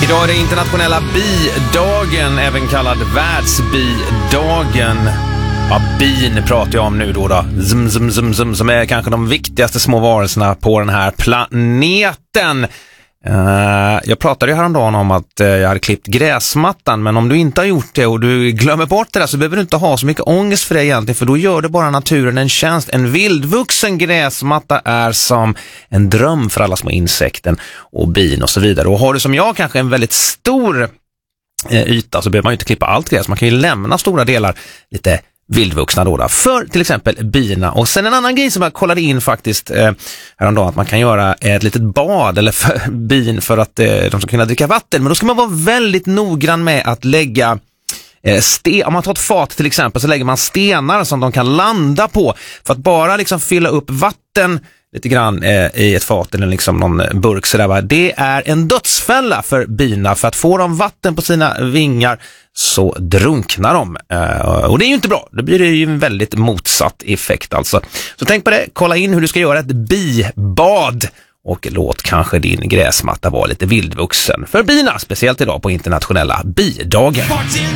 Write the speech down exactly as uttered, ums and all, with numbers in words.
Idag är det internationella bidagen, även kallad världsbidagen. Ja, bin pratar jag om nu då, då. Zum, zum, zum, zum, som är kanske de viktigaste små varelserna på den här planeten. Uh, jag pratade ju häromdagen om att uh, jag hade klippt gräsmattan, men om du inte har gjort det och du glömmer bort det där, så behöver du inte ha så mycket ångest för det egentligen, för då gör det bara naturen en tjänst. En vildvuxen gräsmatta är som en dröm för alla små insekten och bin och så vidare. Och har du som jag kanske en väldigt stor uh, yta, så behöver man ju inte klippa allt gräs. Man kan ju lämna stora delar lite vildvuxna då, då för till exempel bina. Och sen en annan grej som jag kollade in faktiskt eh, häromdagen, att man kan göra ett litet bad eller för bin för att eh, de ska kunna dricka vatten. Men då ska man vara väldigt noggrann med att lägga eh, sten. Om man tar ett fat till exempel, så lägger man stenar som de kan landa på, för att bara liksom fylla upp vatten lite grann eh, i ett fat eller liksom någon burk så där, va? Det är en dödsfälla för bina, för att få de vatten på sina vingar så drunknar de. Uh, och det är ju inte bra. Det blir ju en väldigt motsatt effekt alltså. Så tänk på det. Kolla in hur du ska göra ett bibad. Och låt kanske din gräsmatta vara lite vildvuxen för bina. Speciellt idag på internationella bidagen.